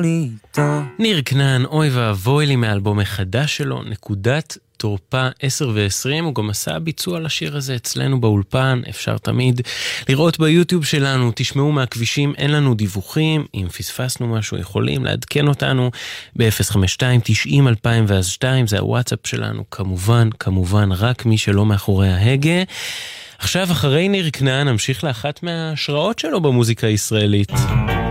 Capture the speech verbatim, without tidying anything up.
לי איתו. ניר כנען, אוי ואבוי לי, מאלבום החדש שלו, נקודת תורפה עשר ועשרים. הוא גם עשה ביצוע לשיר הזה אצלנו באולפן, אפשר תמיד לראות ביוטיוב שלנו. תשמעו מהכבישים, אין לנו דיווחים, אם פספסנו משהו יכולים לעדכן אותנו ב-אפס חמש שתיים תשעים אלפיים ושתיים, זה הוואטסאפ שלנו, כמובן, כמובן רק מי שלא מאחורי ההגה. עכשיו אחרי ניר כנען נמשיך לאחת מההשראות שלו במוזיקה הישראלית.